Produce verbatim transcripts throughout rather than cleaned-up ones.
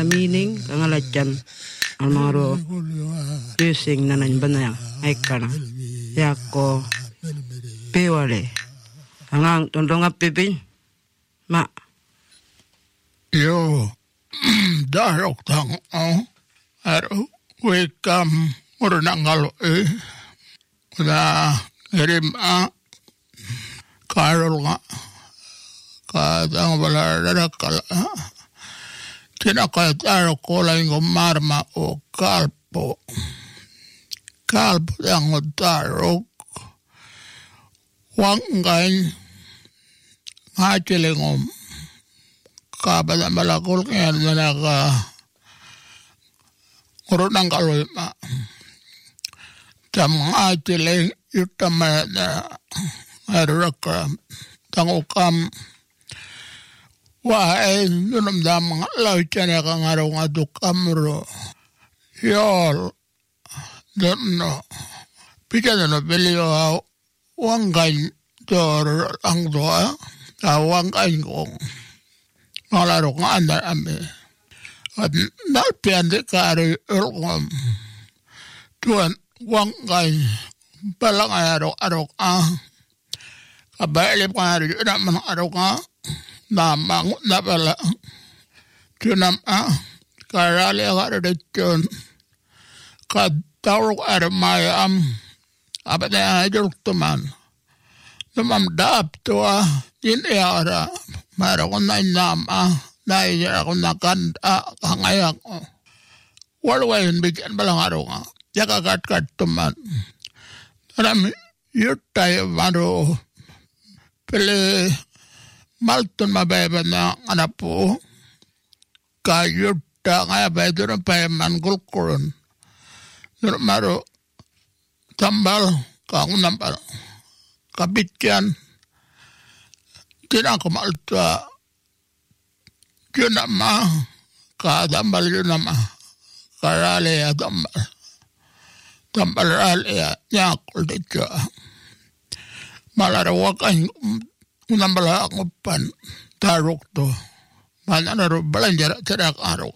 na meaning kangalajan amaro using nanan banayang ay kana yako pewale angang tondong apipin ma yo darok tang oh aro wekam uranangalo eh na erim a karol nga kadang wala rakal kinakataro ko lang marma o kalpo kalpo ang darok wangay ngachilingom kabala malakol kaya na naka urunang kaloy ma tam ngachiling yutama na araka tangukam wae nunam dam law chana kang araw nga dukamro yol donno pika no belio wangay dor ang doa wangay kong ngalaro nga andar ame at nalpian de kari ulkom tuan wangay palang araw araw ah kabailip ka rin na mga araw ka na mangot na pala tunam ah karali ka rin yun katawag araw mayam apat na idol tuman namamdap to ah yun ara mara ko na inam ah na iya ako na kanda hangayak ko walwa yun bigyan palang araw ka yakakat-kat tuman alam yun tayo maro pele malton mababa na anak po kayut ta kaya ba ito ng payaman gulkuron maro tambal kang nambal kabityan tinakamalta yun nama kadambal yun nama karali ya tambal tambal rali ya nyakul dito malarawakan unambala ako pan tarok to mananaro balanja tarak araw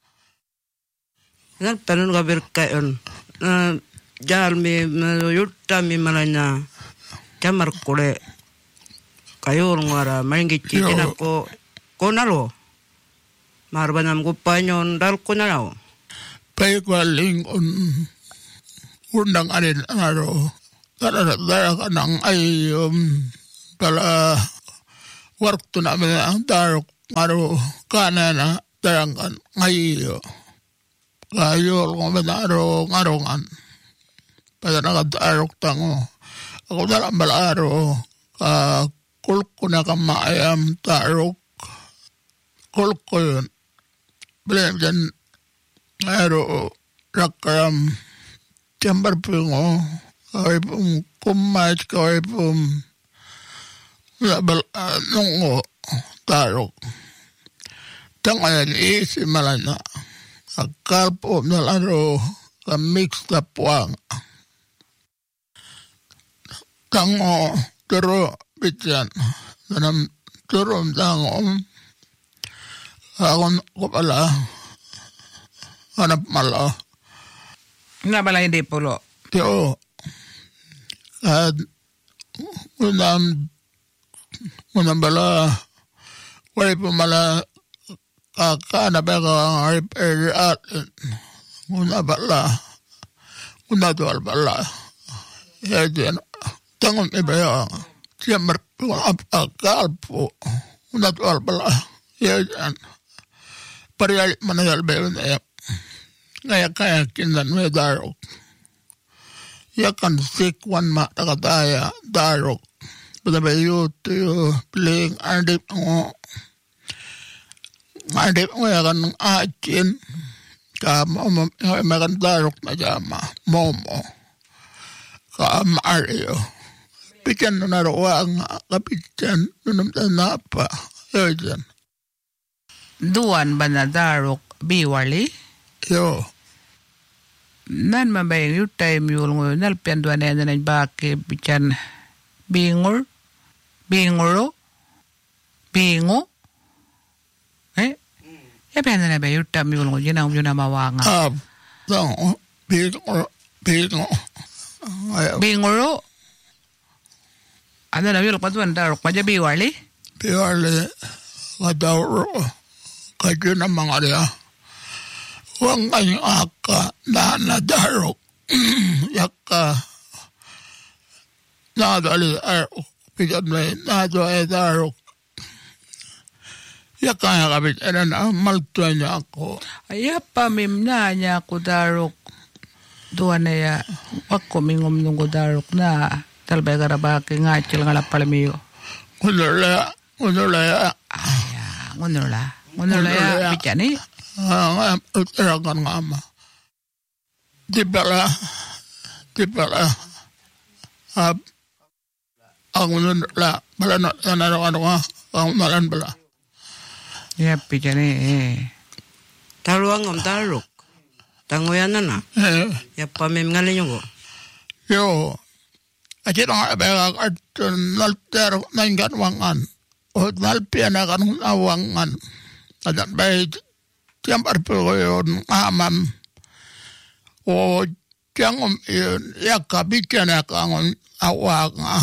ngan tanun ka berkayon na jal mi yutta mi malanya camar kule kayo ngara maingit chitina ko konalo marbanam ko panyon dal konalo pay kwaling un undang anin araw Karena dara ka nang ay um, pala waktu na mga darok ngaro kana na darang kan ngayo kayo kung manaro ngarongan pada nakadarok tango ako dalang balaro ka kulko na kamayam darok kulko yun bilang dyan ngaro rakram chambar pungo kaya pong kumat, kaya pong labal, nungo, tarok. Tangayan, isi malana. Akal po nalaro, ka-mix na puwang. Tango, turo, bityan. Tanam, turo, tango. Ako ko pala, hanap mala. Nga pala hindi pulo? Tiyo. At unang unang bala wala po mala kakana ba ka repair at unang bala unang tuwal bala yan tangon iba yan siyempre akal po unang tuwal bala yan pariyali manayal ba yun ngaya kaya kindan may darok yakan sikwan ma takataya darok pada bayu tu pling adip ngo adip ngo yakan achin ka mo makan darok na jama momo ka Mario pikan na rawang kapitan nunam tanapa yan duan ba na darok biwali yo nan mabayang yutay miyul ngo nalpian duan na yan baki bican bingol bingolo bingo eh Ya pian na ba yutta mi ulungo jina um juna mawanga. Ah, no, bingo, bingo. Bingoro. Ano na yul patuan darok pa jabi wali? Biwali kadawro kadyo na mga ria. Huwag kanyang aka na nadarok. Yaka nadali arok. Pigan may nadali darok. Yaka nga kapit ina na maltuan niya ako. Ayapa mim na niya ko darok. Doon na ya. Wag ko mingom nung ko darok na. Talbay garabaki nga chil nga lapalamiyo. Kunula. Kunula ya. Aya. Kunula. Kunula ya. Pichani. Ah, nga. Utirakan nga ama. Di pala. Di pala. Ah. Ang kunula. Bala na. Ano nga. Ang malan bala. Ya pichani. Taruang om taruk. Tangoyan na na. Eh. Ya pamim ngalin yung ko. Yo. Ati nga bega at nalter nangan wangan. O nalpia na kan awangan. Adan bay tiambar po yon amam. O tiangom yon yakabikya na kan awanga.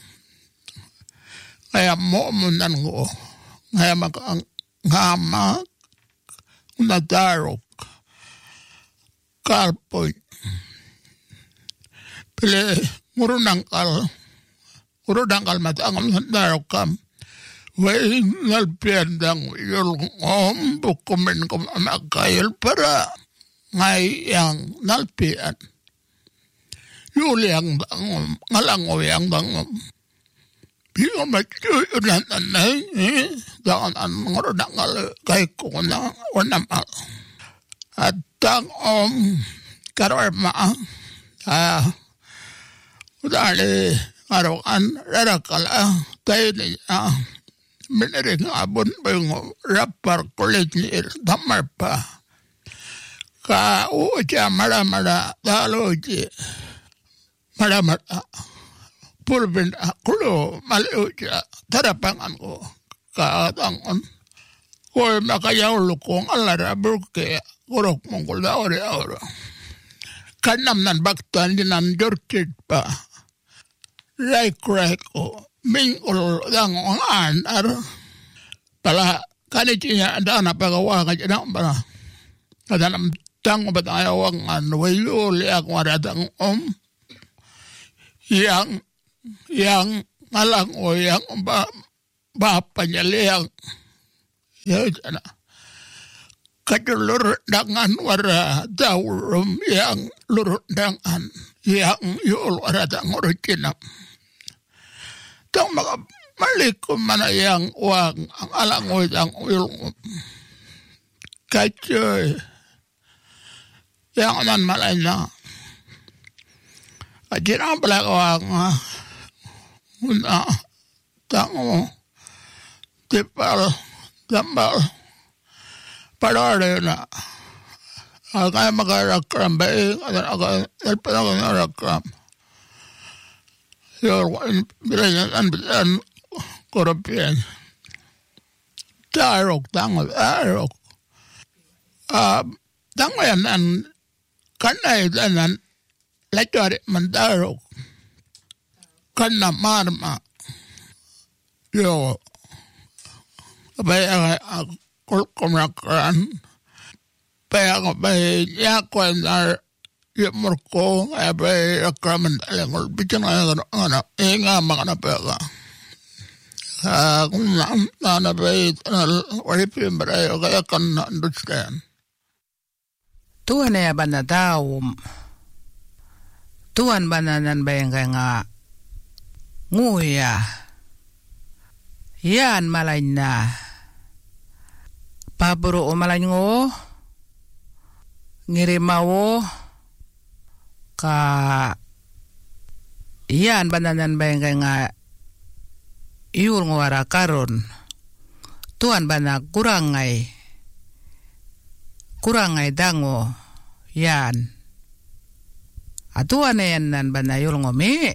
Kaya mo munan ko. Kaya makang ngama nadarok. Karpoy. Pili murunangkal. Murunangkal matangam nadarok kam. Way nalpiandang yung om bukumin ko makayal para ngayang nalpian. Yuliang dangom. Ngalango yang dangom. Biyo matiyunan anay. Dangan ang murunangkal kay ko na wanamal. At tang om kararma ah udali arawan rarakala tayo niya miniring abon bayong rapar kulit ni damar pa ka uja maramara dalo ji maramara pulbin akulo maliuja tarapangan ko katangon ko makayaw lukong alara burke Kurok mongkol da ore ore. Kanam nan baktan di nan jorkit pa. Rai krai ko mingol dang an ar. Pala kanitinya ada na pagawa ka jana para. Kada nam tang ba tayo wang an wayo liak waradang om. Yang yang ngalang o yang ba ba panyaliang. Ya jana. Kadulur dangan wara daurum yang lurut dangan yang yul wara dangor kinam. Tang maka malikum mana yang wang ang alangoy ang ulung. Kacoy yang nan malanya. Ajira belak wang una tango tipal tambal. Padare na. Agay magarakram ba eh. Agay nalpanang nagarakram. Yung bilanyan anbilan korupian. Tarok, tango, tarok. Ah, tango yan an kanay danan lachari man tarok. Kana marma. Yo. Abay agay ako. Kulkumakan paya ko bay yakwan ar yumurko ay bay akraman alengol bikin ay ano inga mga na paya kung na na bay walipin baray o kaya kan understand Tuhan ya bana daum Tuhan bana nan bayang kaya nga nguya yan malay na Pabro o malanyo ngirimawo ka iyan bananan bayang kay nga iul ngwara karon tuan bana kurangay kurangay dango yan atuan na yan nan bana iul ngomi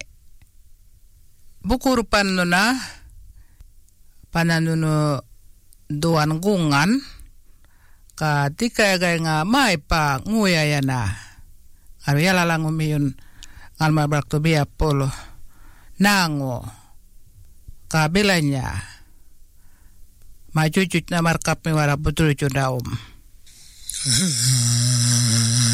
bukur pan no na pananuno duan gungan ka tika ga nga mai pa nguya yana aru yala langu miyun alma brakto bia polo nango ka belanya ma cucut na markap mi wara putru daum